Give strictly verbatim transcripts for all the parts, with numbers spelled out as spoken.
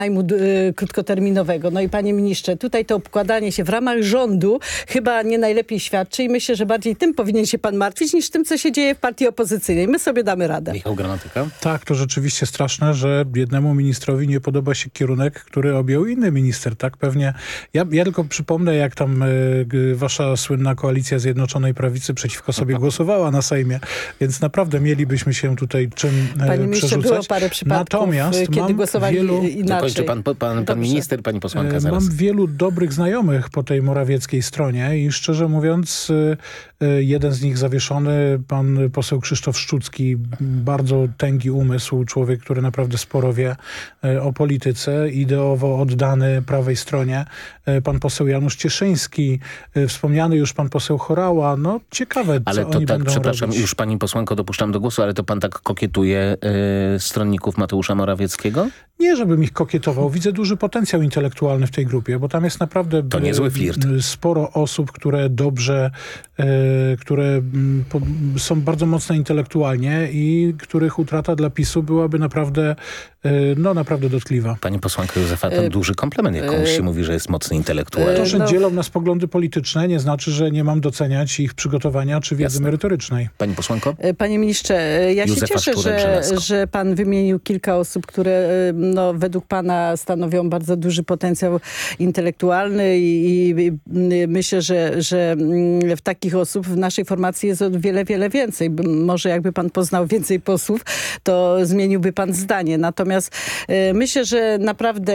najmu y, krótkoterminowego. No i panie ministrze, tutaj to obkładanie się w ramach rządu chyba nie najlepiej świadczy i myślę, że bardziej tym powinien się pan martwić niż tym, co się dzieje w partii opozycyjnej. My sobie damy radę. Michał Gramatyka? Tak, to rzeczywiście straszne, że jednemu ministrowi nie podoba się kierunek, który objął inny minister. Tak pewnie. Ja, ja tylko przypomnę, jak tam y, wasza słynna koalicja Zjednoczonej Prawicy przeciwko sobie głosowała na Sejmie, więc naprawdę mielibyśmy się tutaj czym y, Panie ministrze, przerzucać. było parę przypadków, Natomiast kiedy mam głosowali wielu... inaczej. Kończy pan, pan, pan minister, pani posłanka zaraz. Mam wielu dobrych znajomych po tej morawieckiej stronie i szczerze mówiąc jeden z nich zawieszony, pan poseł Krzysztof Szczucki, bardzo tęgi umysł, człowiek, który naprawdę sporo wie o polityce, ideowo oddany prawej stronie. Pan poseł Janusz Cieszyński, wspomniany już pan poseł Horała, no ciekawe, co ale to oni tak, będą przepraszam, robić. już pani posłanko dopuszczam do głosu, ale to pan tak kokietuje y, stronników Mateusza Morawieckiego? Nie, żebym ich kokietował. Widzę duży potencjał intelektualny w tej grupie, bo tam jest naprawdę To niezły flirt. sporo osób, które dobrze, e, które m, po, są bardzo mocne intelektualnie i których utrata dla PiSu byłaby naprawdę, e, no naprawdę dotkliwa. Pani posłanka Józefa, to duży komplement, jak komuś się mówi, że jest mocny intelektualny. To, że no. dzielą nas poglądy polityczne, nie znaczy, że nie mam doceniać ich przygotowania czy wiedzy Jasne. merytorycznej. Pani posłanko? Panie ministrze, ja Józefa się cieszę, że, Szczurek-Żelazko. że pan wymienił kilka osób, które no, według pana stanowią bardzo duży potencjał intelektualny i, i myślę, że, że w takich osób w naszej formacji jest o wiele, wiele więcej. Może jakby pan poznał więcej posłów, to zmieniłby pan zdanie. Natomiast e, myślę, że naprawdę,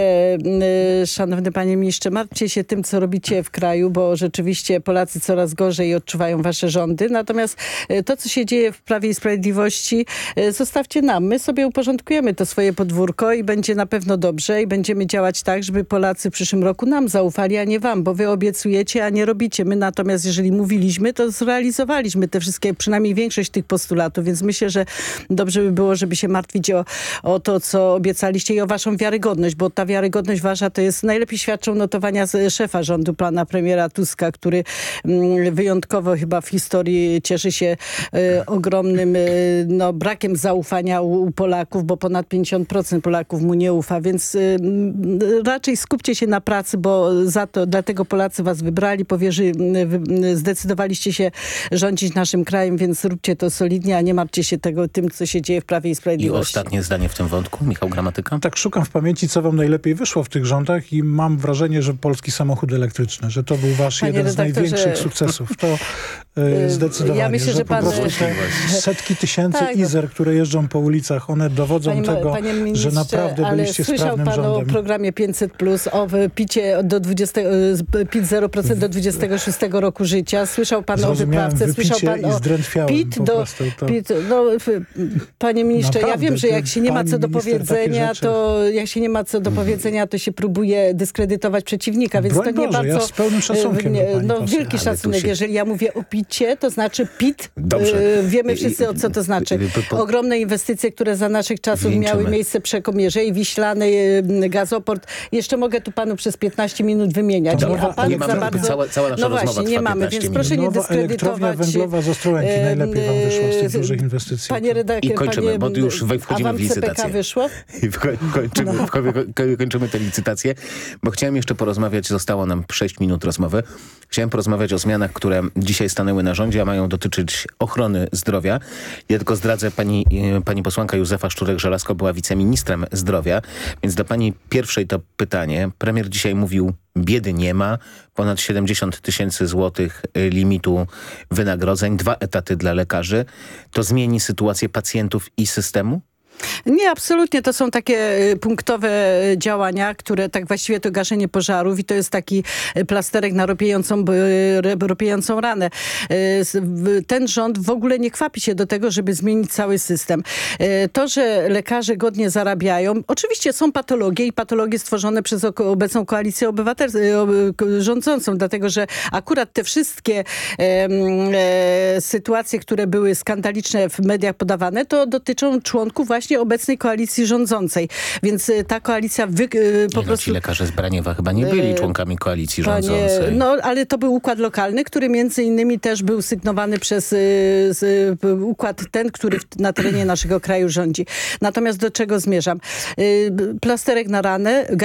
e, szanowny panie ministrze, martwcie się tym, co robicie w kraju, bo rzeczywiście Polacy coraz gorzej odczuwają wasze rządy. Natomiast e, to, co się dzieje w Prawie i Sprawiedliwości, e, zostawcie nam. My sobie uporządkujemy to swoje podwórko i będzie na pewno dobrze i będziemy działać tak, żeby Polacy w przyszłym roku nam zaufali, a nie wam, bo wy obiecujecie, a nie robicie. My natomiast, jeżeli mówiliśmy, to zrealizowaliśmy te wszystkie, przynajmniej większość tych postulatów, więc myślę, że dobrze by było, żeby się martwić o, o to, co obiecaliście i o waszą wiarygodność, bo ta wiarygodność wasza to jest, najlepiej świadczą notowania z szefa rządu, pana premiera Tuska, który mm, wyjątkowo chyba w historii cieszy się y, ogromnym y, no, brakiem zaufania u, u Polaków, bo ponad pięćdziesiąt procent Polaków mu nie ufa, więc y, raczej skupcie się na pracy, bo za to, dlatego Polacy was wybrali, powierzy, wy, zdecydowaliście się rządzić naszym krajem, więc róbcie to solidnie, a nie martwcie się tego, tym, co się dzieje w Prawie i I Sprawiedliwości. ostatnie zdanie w tym wątku, Michał Gramatyka? Tak szukam w pamięci, co wam najlepiej wyszło w tych rządach i mam wrażenie, że polski samochód elektryczny, że to był wasz Panie jeden z redaktorze, największych sukcesów. To y, zdecydowanie, ja myślę, że po pan- prostu te setki tysięcy Tak, no. Izer, które jeżdżą po ulicach, one dowodzą Panie, tego, panie że ministrze, naprawdę ale byliście słyszał sprawnym pan rządem. o programie pięćset plus, o picie do dwudziestego, PIT zero procent do dwudziestego szóstego roku życia. Słyszał pan Zrozumiałem, o wyprawce, słyszał wypicie pan i o zdrętwiałem PIT po do... prostu to. PIT, no, panie ministrze, ja Naprawdę, wiem, że jak się nie ma pani co do minister takie powiedzenia, rzeczy- to jak się nie ma co do powiedzenia, to się próbuje dyskredytować przeciwnika, więc Broń to nie Boże, bardzo... ja z pełnym szacunkiem nie, do pani no, poseł. wielki Ale tu szacunek. się- Jeżeli ja mówię o picie, to znaczy PIT. Dobrze. E, Wiemy wszyscy, o co to znaczy. Po- po- Ogromne inwestycje, które za naszych czasów Wieńczymy. miały miejsce przy Mierzei Wiślanej, y, gazoport. Jeszcze mogę tu panu przez piętnaście minut wymieniać. To A nowa- pan nie za mamy, bardzo... cała, cała nasza No rozmowa właśnie, trwa nie mamy, piętnaście więc minut. proszę nie Nowa elektrownia dyskredytować. węglowa z Ostrołęki e, najlepiej wam wyszła z tych e, dużych inwestycji. Panie redaktor, I kończymy, panie, bo już we- wchodzimy a wam w licytację. C P K wyszło? I wko- kończymy, No. ko- ko- kończymy tę licytację, bo chciałem jeszcze porozmawiać, zostało nam sześć minut rozmowy. Chciałem porozmawiać o zmianach, które dzisiaj stanęły na rządzie, a mają dotyczyć ochrony zdrowia. Ja tylko zdradzę, pani, e, pani posłanka Józefa Szczurek-Żelazko była wiceministrem zdrowia, więc do pani pierwszej to pytanie. Premier dzisiaj mówił, biedy nie ma, ponad siedemdziesiąt tysięcy złotych e, limitu wynagrodzeń, dwa etaty dla lekarzy. To zmieni sytuację pacjentów i systemu? Nie, absolutnie. To są takie y, punktowe y, działania, które tak właściwie to gaszenie pożarów i to jest taki y, plasterek na ropiejącą, y, ropiejącą ranę. Y, s- w- ten rząd w ogóle nie kwapi się do tego, żeby zmienić cały system. Y, to, że lekarze godnie zarabiają, oczywiście są patologie i patologie stworzone przez oko- obecną koalicję obywatelską, rządzącą, dlatego, że akurat te wszystkie em, e, sytuacje, które były skandaliczne w mediach podawane, to dotyczą członków właśnie właśnie obecnej koalicji rządzącej. Więc ta koalicja wy, po nie prostu... No, ci lekarze z Braniewa chyba nie byli członkami koalicji rządzącej. Panie, no, ale to był układ lokalny, który między innymi też był sygnowany przez y, z, y, układ ten, który w, na terenie naszego kraju rządzi. Natomiast do czego zmierzam? Y, plasterek na ranę.